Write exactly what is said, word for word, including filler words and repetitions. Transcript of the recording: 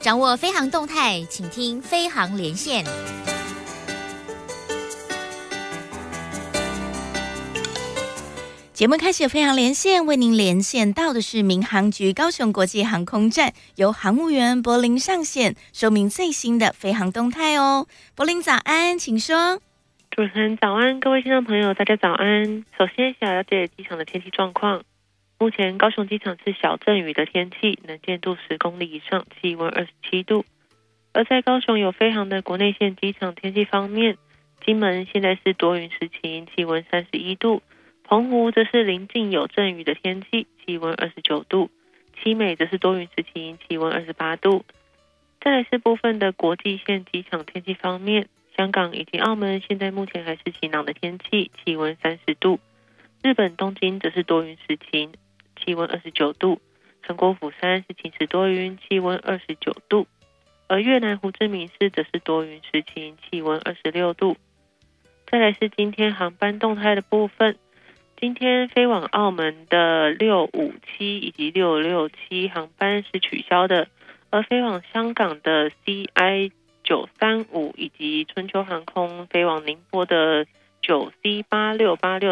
掌握飞航动态，请听飞航连线。节目开始，飞航连线为您连线到的是民航局高雄国际航空站，由航务员柏林上线，说明最新的飞航动态哦。柏林早安，请说。 主持人早安，各位听众朋友，大家早安。首先想了解机场的天气状况。目前高雄机场是小阵雨的天气，能见度十公里以上，气温二十七度。而在高雄有飞航的国内线机场天气方面，金门现在是多云时晴，气温三十一度。澎湖则是临近有阵雨的天气，气温二十九度；七美则是多云时晴，气温二十八度。再来是部分的国际线机场天气方面，香港以及澳门现在目前还是晴朗的天气，气温三十度；日本东京则是多云时晴，气温二十九度；成国釜山是晴时多云，气温二十九度；而越南胡志明市则是多云时晴，气温二十六度。再来是今天航班动态的部分。今天飞往澳门的六五七以及六六七航班是取消的，而飞往香港的 C I 九三五以及春秋航空飞往宁波的九 C 八六八六